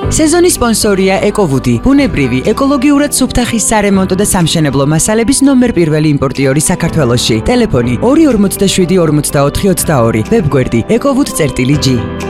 სეზონის სპონსორია ეკოვუდი, ბუნებრივი, ეკოლოგიურად სუფთა ხის სარემონტო და სამშენებლო მასალების ნომერ პირველი იმპორტიორი საქართველოში. ტელეფონი 247 44 22, ვებგვერდი ecowood.g.